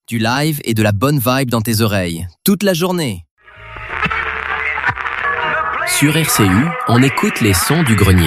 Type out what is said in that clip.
Du live et de la bonne vibe dans tes oreilles, toute la journée. Sur RCU, on écoute les sons du grenier.